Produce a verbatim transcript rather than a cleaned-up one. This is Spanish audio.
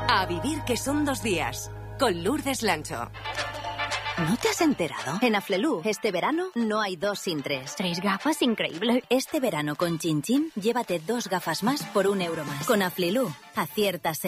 A vivir que son dos días. Con Lourdes Lancho. ¿No te has enterado? En Aflelu, este verano, no hay dos sin tres. Tres gafas, increíble. Este verano con Chin Chin, llévate dos gafas más por un euro más. Con Aflelu, aciertas.